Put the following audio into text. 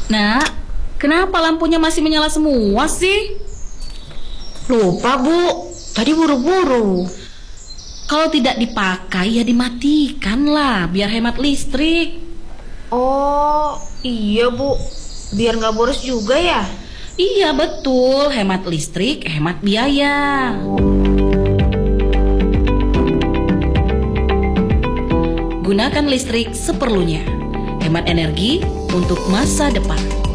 Nak, kenapa lampunya masih menyala semua sih? Lupa, Bu. Tadi buru-buru. Kalau tidak dipakai ya dimatikan lah, biar hemat listrik. Oh, iya, Bu. Biar nggak boros juga ya? Iya betul, hemat listrik, hemat biaya. Gunakan listrik seperlunya. Hemat energi untuk masa depan.